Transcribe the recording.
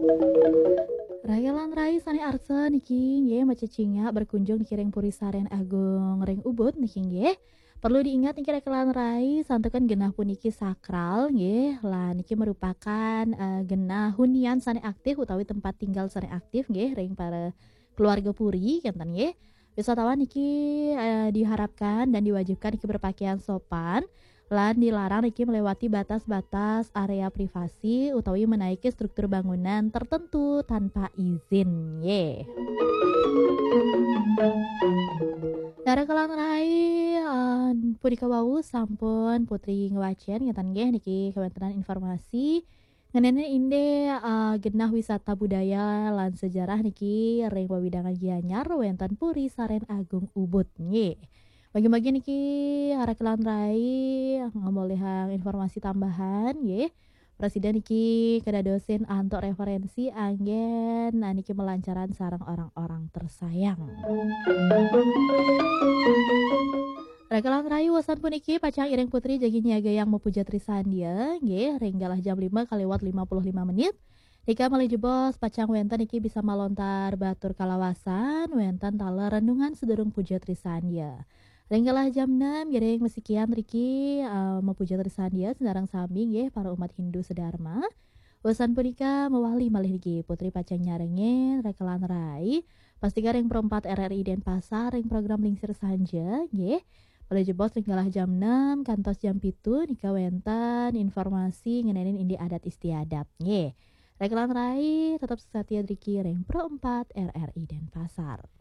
Rayalan Rai Sani Arsa niki ye macecinga berkunjung dikiring Puri Saren Agung Ring Ubud niki ye. Perlu diingat niki Rayalan Rai santukan genah puniki sakral nggih. Lah niki merupakan genah hunian sane aktif utawi tempat tinggal sane aktif nggih ring para keluarga Puri kinten nggih. Wisatawan niki diharapkan dan diwajibkan niki berpakaian sopan lan dilarang iki melewati batas-batas area privasi utawi menaiki struktur bangunan tertentu tanpa izin. Ye. Cara kelan rai punika wau sampun Putri ngewacen ngeten nggih niki kawontenan informasi ngenene inde genah wisata budaya lan sejarah niki ring pawidangan Gianyar wonten Puri Saren Agung Ubud nggih. Bagi-bagi niki harakelan rai ngomolehang informasi tambahan nggih. Presiden niki kedadosin antuk referensi anggen niki melancaran sareng orang-orang tersayang. Rekalan rayu wasan puniki pacang iring putri jagi niaga yang mepuja Trisandia nggih ringgalah jam 5 kalewat 55 menit. Nika malih jebos pacang wenten iki bisa malontar batur kalawasan wenten tala renungan sedurung puja Trisandia. Ringgalah jam 6 giring mesikian Riki mepuja Trisandia senarang sami nggih para umat Hindu sedharma. Wasan punika mewali malih niki putri pacang nyarengin rekalan rai pastikan ring perempat RRI Denpasar ring program Lingsir Sanja nggih. Oleh jebos tinggalah jam 6 kantos jam pitu nika wenten informasi ngenenin indi adat istiadat nggih. Rekalan rai tetap setia Driki ring pro 4 RRI Denpasar.